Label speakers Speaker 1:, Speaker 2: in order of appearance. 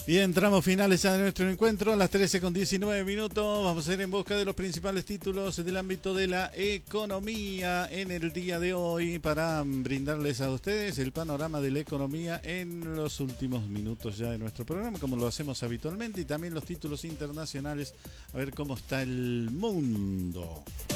Speaker 1: Bien, tramos finales ya de nuestro encuentro, a las 13:19. Vamos a ir en busca de los principales títulos del ámbito de la economía en el día de hoy para brindarles a ustedes el panorama de la economía en los últimos minutos ya de nuestro programa, como lo hacemos habitualmente, y también los títulos internacionales, a ver cómo está el mundo.